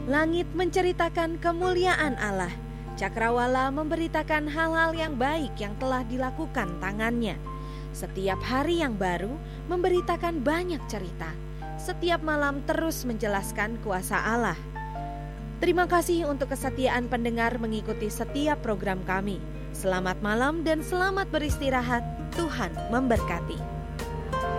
Langit menceritakan kemuliaan Allah. Cakrawala memberitakan hal-hal yang baik yang telah dilakukan tangannya. Setiap hari yang baru memberitakan banyak cerita. Setiap malam terus menjelaskan kuasa Allah. Terima kasih untuk kesetiaan pendengar mengikuti setiap program kami. Selamat malam dan selamat beristirahat. Tuhan memberkati.